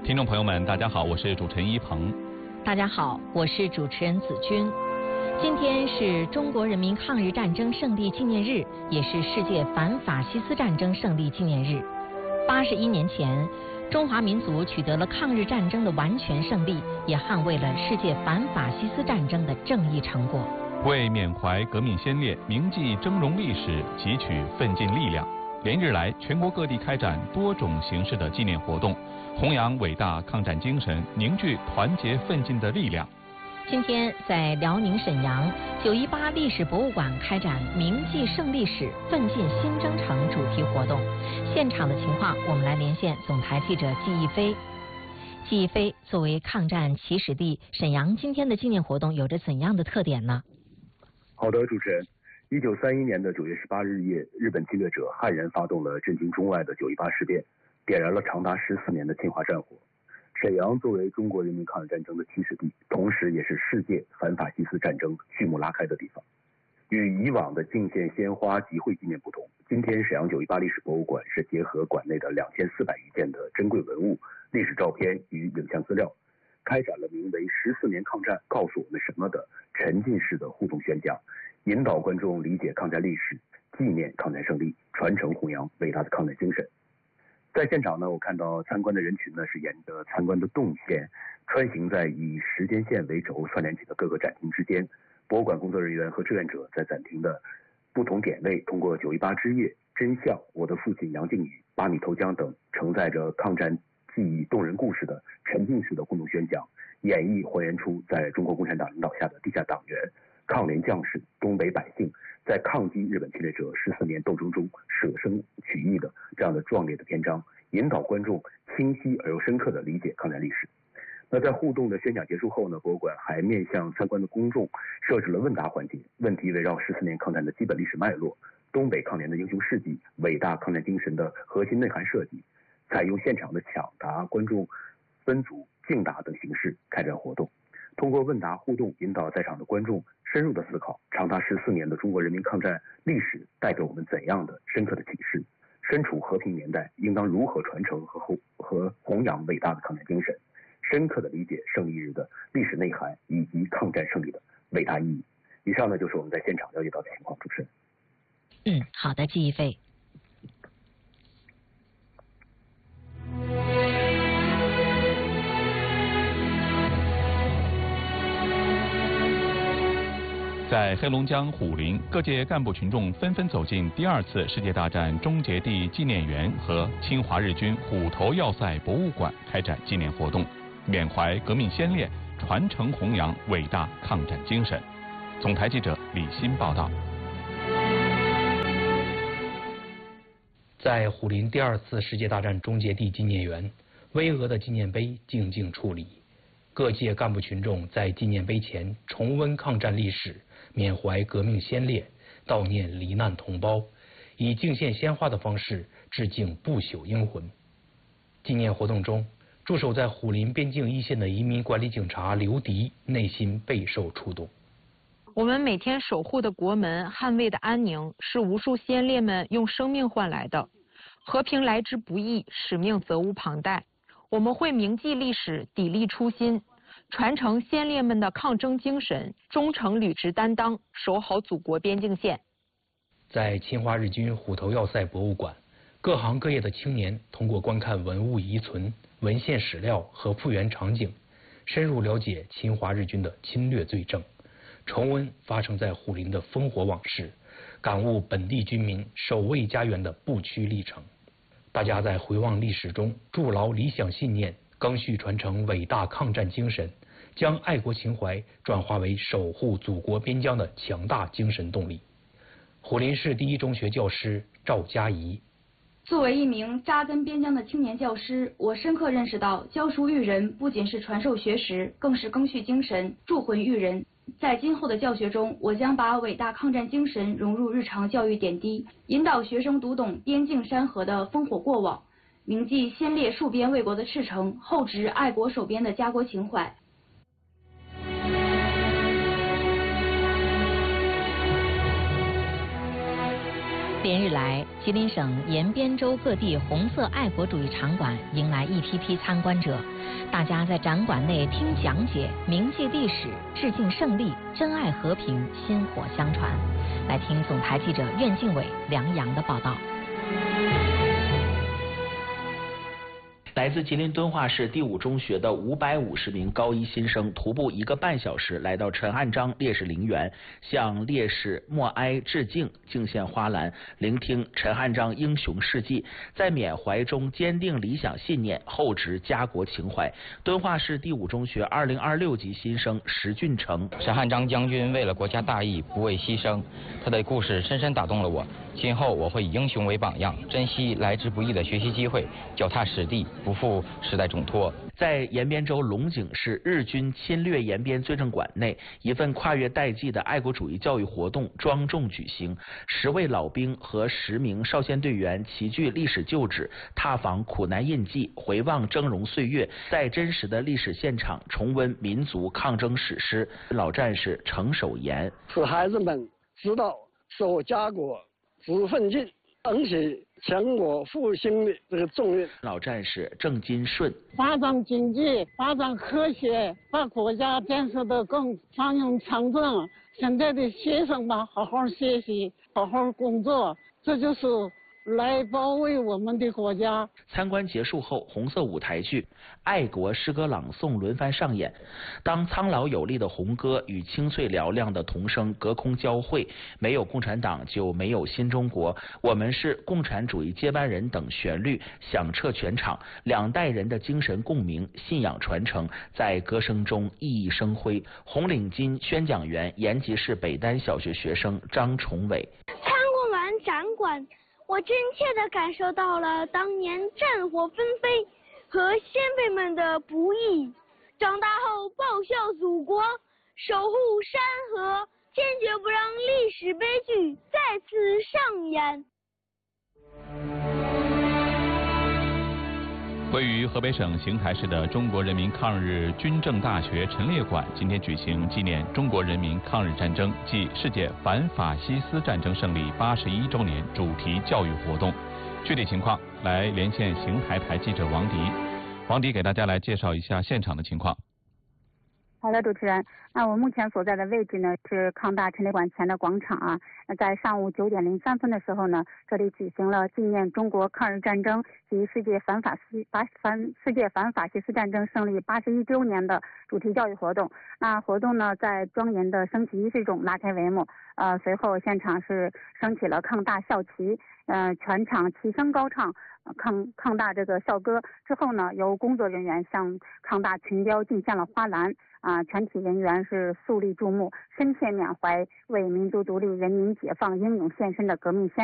听众朋友们，大家好，我是主持人一鹏。 大家好，我是主持人子君。今天是中国人民抗日战争胜利纪念日，也是世界反法西斯战争胜利纪念日。81年前，中华民族取得了抗日战争的完全胜利，也捍卫了世界反法西斯战争的正义成果。 为缅怀革命先烈，铭记峥嵘历史，汲取奋进力量，连日来，全国各地开展多种形式的纪念活动，弘扬伟大抗战精神，凝聚团结奋进的力量。 今天在辽宁沈阳918历史博物馆开展铭记胜利史，奋进新征程主题活动。现场的情况，我们来连线总台记者季一飞。季一飞，作为抗战起始地，沈阳今天的纪念活动有着怎样的特点呢？ 好的，主持人。1931年的9月18日夜，日本侵略者悍然发动了震惊中外的918事变，点燃了长达14年的侵华战火。沈阳作为中国人民抗日战争的起始地，同时也是世界反法西斯战争序幕拉开的地方。与以往的敬献鲜花集会纪念不同，今天沈阳918历史博物馆是结合馆内的2400余件的珍贵文物、历史照片与影像资料，开展了名为14年抗战告诉我们什么的沉浸式的互动宣讲，引导观众理解抗战历史，纪念抗战胜利，传承弘扬伟大的抗战精神。在现场呢，我看到参观的人群呢是沿着参观的动线，穿行在以时间线为轴串联起的各个展厅之间。博物馆工作人员和志愿者在展厅的不同点位，通过918之夜、真相、我的父亲杨靖宇、8米投江等承载着抗战记忆动人故事的沉浸式的互动宣讲，演绎还原出在中国共产党领导下的地下党员、抗联将士、东北百姓在抗击日本侵略者14年斗争中舍生取义的这样的壮烈的篇章，引导观众清晰而又深刻地理解抗战历史。那在互动的宣讲结束后呢，博物馆还面向参观的公众设置了问答环节，问题围绕14年抗战的基本历史脉络、东北抗联的英雄事迹、伟大抗战精神的核心内涵设计，采用现场的抢答、观众分组竞答等形式开展活动。通过问答互动，引导在场的观众深入的思考长达14年的中国人民抗战历史带给我们怎样的深刻的启示，身处和平年代应当如何传承和弘扬伟大的抗战精神，深刻的理解胜利日的历史内涵以及抗战胜利的伟大意义。以上呢就是我们在现场了解到的情况，主持人。 好的，季一飞。 在黑龙江虎林，各界干部群众纷纷走进第2次世界大战终结地纪念园和侵华日军虎头要塞博物馆开展纪念活动，缅怀革命先烈，传承弘扬伟大抗战精神。总台记者李欣报道。 在虎林第2次世界大战终结地纪念园，巍峨的纪念碑静静矗立，各界干部群众在纪念碑前重温抗战历史，缅怀革命先烈，悼念罹难同胞，以敬献鲜花的方式致敬不朽英魂。纪念活动中，驻守在虎林边境一线的移民管理警察刘迪内心备受触动。 我们每天守护的国门，捍卫的安宁，是无数先烈们用生命换来的。和平来之不易，使命责无旁贷。我们会铭记历史，砥砺初心，传承先烈们的抗争精神，忠诚履职担当，守好祖国边境线。 在侵华日军虎头要塞博物馆，各行各业的青年通过观看文物遗存、文献史料和复原场景，深入了解侵华日军的侵略罪证，重温发生在虎林的烽火往事，感悟本地军民守卫家园的不屈历程。大家在回望历史中筑牢理想信念，赓续传承伟大抗战精神，将爱国情怀转化为守护祖国边疆的强大精神动力。虎林市第一中学教师赵佳怡： 作为一名扎根边疆的青年教师，我深刻认识到，教书育人不仅是传授学识，更是赓续精神，铸魂育人。在今后的教学中，我将把伟大抗战精神融入日常教育点滴，引导学生读懂边境山河的烽火过往，铭记先烈戍边卫国的赤诚，厚植爱国守边的家国情怀。 连日来，吉林省延边州各地红色爱国主义场馆迎来一批批参观者，大家在展馆内听讲解、铭记历史、致敬胜利、珍爱和平，薪火相传。来听总台记者苑敬伟、梁阳的报道。 来自吉林敦化市第5中学的550名高一新生徒步1个半小时来到陈汉章烈士陵园，向烈士默哀致敬，敬献花篮，聆听陈汉章英雄事迹，在缅怀中坚定理想信念，厚植家国情怀。敦化市第5中学2026级新生石俊成： 陈汉章将军为了国家大义不畏牺牲，他的故事深深打动了我。今后我会以英雄为榜样，珍惜来之不易的学习机会，脚踏实地，不负时代重托。 在延边州龙井市日军侵略延边罪证馆内，一份跨越代际的爱国主义教育活动庄重举行。10位老兵和10名少先队员齐聚历史旧址，踏访苦难印记，回望峥嵘岁月，在真实的历史现场重温民族抗争史诗。老战士程守言： 使孩子们知道守家国、知奋进，扛起全国复兴的这个重任。 老战士郑金顺： 发展经济，发展科学，把国家建设得更繁荣强盛。现在的学生吧，好好学习，好好工作，这就是来保卫我们的国家。 参观结束后，红色舞台剧、爱国诗歌朗诵轮番上演。当苍老有力的红歌与清脆嘹亮的童声隔空交汇，没有共产党就没有新中国，我们是共产主义接班人等旋律响彻全场，两代人的精神共鸣、信仰传承在歌声中熠熠生辉。红领巾宣讲员延吉市北丹小学学生张崇伟： 参观完展馆，我真切地感受到了当年战火纷飞和先辈们的不易。长大后报效祖国，守护山河，坚决不让历史悲剧再次上演。 位于河北省邢台市的中国人民抗日军政大学陈列馆今天举行纪念中国人民抗日战争暨世界反法西斯战争胜利81周年主题教育活动。具体情况，来连线邢台台记者王迪。王迪给大家来介绍一下现场的情况。 好的，主持人，那我目前所在的位置呢是抗大陈列馆前的广场啊。在上午9点03分的时候呢，这里举行了纪念中国抗日战争及世界反法西斯战争胜利81周年的主题教育活动。那活动呢，在庄严的升旗仪式中拉开帷幕。随后现场是升起了抗大校旗，全场齐声高唱抗大这个校歌。之后呢，由工作人员向抗大群雕敬献了花篮。全体人员是肃立注目，深切缅怀为民族独立、人民解放英勇献身的革命先